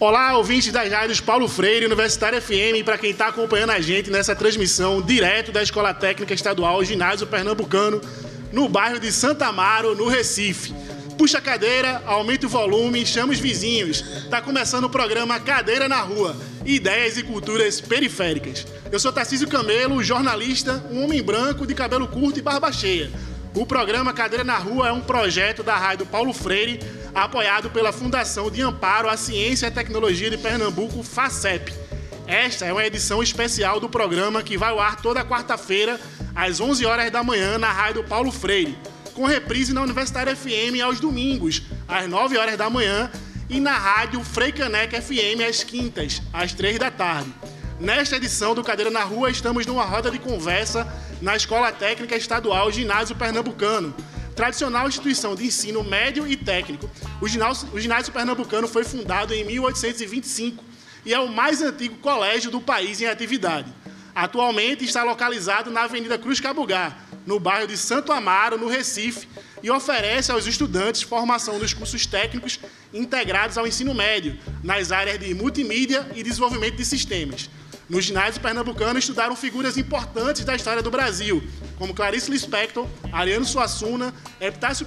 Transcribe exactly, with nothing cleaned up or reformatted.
Olá, ouvintes das rádios Paulo Freire, Universitária F M, para quem está acompanhando a gente nessa transmissão direto da Escola Técnica Estadual Ginásio Pernambucano, no bairro de Santa Amaro, no Recife. Puxa a cadeira, aumenta o volume, chama os vizinhos. Está começando o programa Cadeira na Rua, Ideias e Culturas Periféricas. Eu sou Tarcísio Camelo, jornalista, um homem branco de cabelo curto e barba cheia. O programa Cadeira na Rua é um projeto da rádio Paulo Freire, apoiado pela Fundação de Amparo à Ciência e Tecnologia de Pernambuco, FACEP. Esta é uma edição especial do programa que vai ao ar toda quarta-feira, às onze horas da manhã, na rádio Paulo Freire, com reprise na Universitária F M aos domingos, às nove horas da manhã, e na rádio Freicaneca F M às quintas, às três da tarde. Nesta edição do Cadeira na Rua, estamos numa roda de conversa na Escola Técnica Estadual Ginásio Pernambucano, tradicional instituição de ensino médio e técnico. O ginásio, o ginásio Pernambucano foi fundado em mil oitocentos e vinte e cinco e é o mais antigo colégio do país em atividade. Atualmente está localizado na Avenida Cruz Cabugá, no bairro de Santo Amaro, no Recife, e oferece aos estudantes formação nos cursos técnicos integrados ao ensino médio, nas áreas de multimídia e desenvolvimento de sistemas. No ginásio pernambucano estudaram figuras importantes da história do Brasil, como Clarice Lispector, Ariano Suassuna, Epitácio